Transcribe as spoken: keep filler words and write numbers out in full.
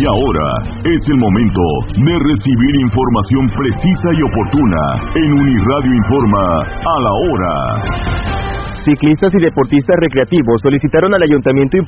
Y ahora es el momento de recibir información precisa y oportuna en Uniradio Informa a la hora. Ciclistas y deportistas recreativos solicitaron al Ayuntamiento